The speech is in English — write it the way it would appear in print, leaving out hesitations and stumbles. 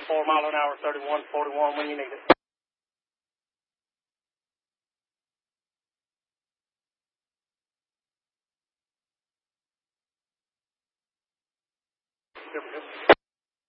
4 mile an hour, 3141 when you need it. Good.